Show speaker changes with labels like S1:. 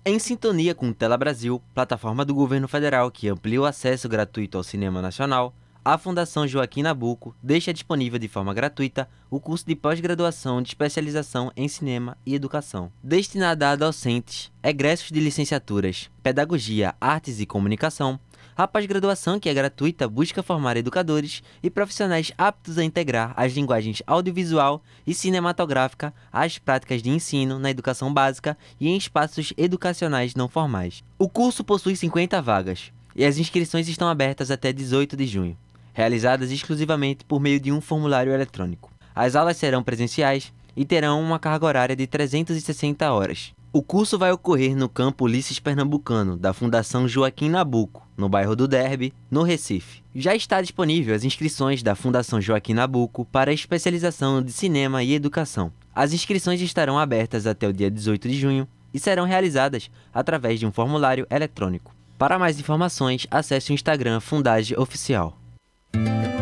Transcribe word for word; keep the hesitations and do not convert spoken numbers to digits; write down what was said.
S1: Em sintonia com o Tela Brasil, plataforma do governo federal que amplia o acesso gratuito ao cinema nacional, a Fundação Joaquim Nabuco deixa disponível de forma gratuita o curso de pós-graduação de especialização em cinema e educação, destinada a docentes, egressos de licenciaturas, pedagogia, artes e comunicação. A pós-graduação, que é gratuita, busca formar educadores e profissionais aptos a integrar as linguagens audiovisual e cinematográfica às práticas de ensino na educação básica e em espaços educacionais não formais. O curso possui cinquenta vagas e as inscrições estão abertas até dezoito de junho, realizadas exclusivamente por meio de um formulário eletrônico. As aulas serão presenciais e terão uma carga horária de trezentas e sessenta horas. O curso vai ocorrer no campo Ulisses Pernambucano, da Fundação Joaquim Nabuco, no bairro do Derby, no Recife. Já está disponível as inscrições da Fundação Joaquim Nabuco para a especialização de cinema e educação. As inscrições estarão abertas até o dia dezoito de junho e serão realizadas através de um formulário eletrônico. Para mais informações, acesse o Instagram Fundage Oficial.